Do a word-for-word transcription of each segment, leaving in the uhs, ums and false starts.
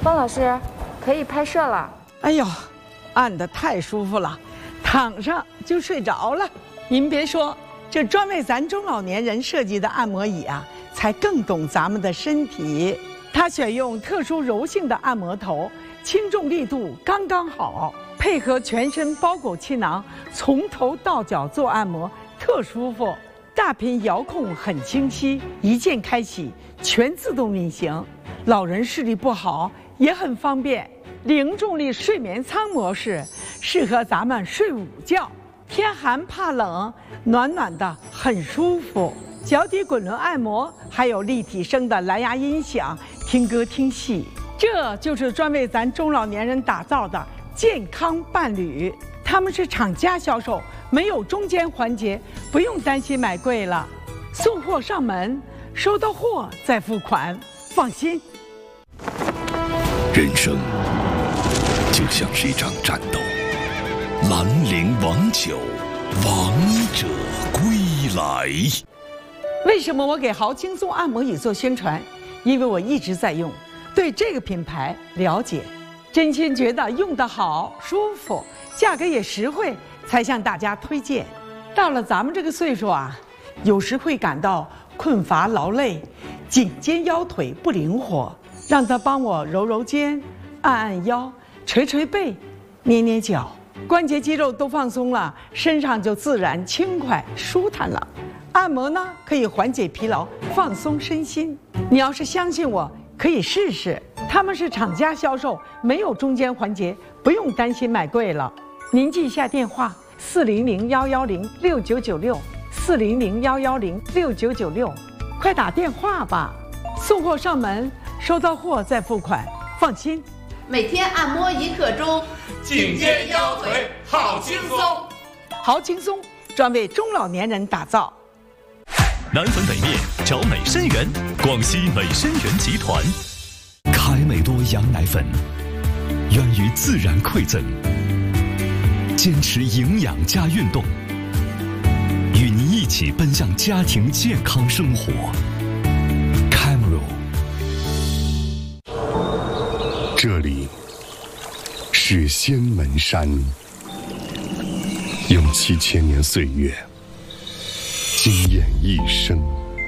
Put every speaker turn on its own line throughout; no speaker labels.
方老师，可以拍摄了。
哎呦，按得太舒服了，躺上就睡着了。您别说，这专为咱中老年人设计的按摩椅啊，才更懂咱们的身体。它选用特殊柔性的按摩头，轻重力度刚刚好，配合全身包裹气囊，从头到脚做按摩，特舒服。大屏遥控很清晰，一键开启，全自动运行。老人视力不好也很方便。零重力睡眠舱模式适合咱们睡午觉，天寒怕冷，暖暖的很舒服。脚底滚轮按摩，还有立体声的蓝牙音响，听歌听戏。这就是专为咱中老年人打造的健康伴侣。他们是厂家销售，没有中间环节，不用担心买贵了。送货上门，收到货再付款，放心。
人生就像是一场战斗，兰陵王酒，王者归来。
为什么我给豪轻松按摩椅做宣传？因为我一直在用，对这个品牌了解，真心觉得用得好、舒服，价格也实惠，才向大家推荐。到了咱们这个岁数啊，有时会感到困乏劳累，颈肩腰腿不灵活，让他帮我揉揉肩，按按腰，捶捶背，捏捏脚，关节肌肉都放松了，身上就自然轻快舒坦了。按摩呢，可以缓解疲劳，放松身心。你要是相信我，可以试试。他们是厂家销售，没有中间环节，不用担心买贵了。您记一下电话：四零零幺幺零六九九六，四零零幺幺零六九九六，快打电话吧。送货上门，收到货再付款，放心。
每天按摩一刻钟，
颈肩腰腿好轻松。
好轻松，专为中老年人打造。
奶粉美面找美参园，广西美参园集团。
凯美多羊奶粉，源于自然馈赠，坚持营养加运动，与您一起奔向家庭健康生活。Camero， 这里是仙门山，用七千年岁月惊艳一生。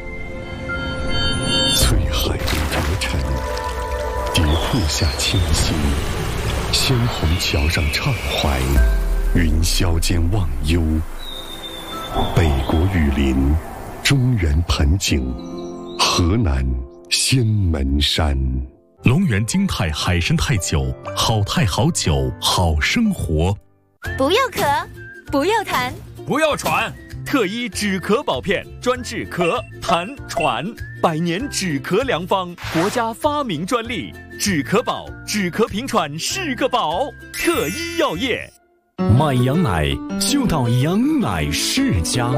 翠海中着尘，蝶瀑下清新，鲜红桥上畅怀，云霄间忘忧。北国雨林，中原盆景，河南仙门山。
龙源京泰海参泰酒，好泰好酒好生活。
不要咳，不要痰，
不要喘。
特医止咳宝片，专治咳、痰、喘，百年止咳良方，国家发明专利。止咳宝，止咳平喘是个宝。特医药业，
买羊奶就到羊奶世家。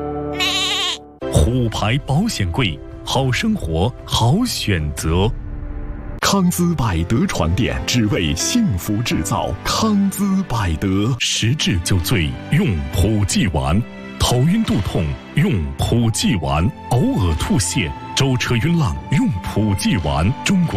虎牌保险柜，好生活好选择。
康姿百德床垫，只为幸福制造。康姿百德，
十治就醉用普济丸。头晕肚痛用普济丸，偶尔吐泻、舟车晕浪用普济丸。中国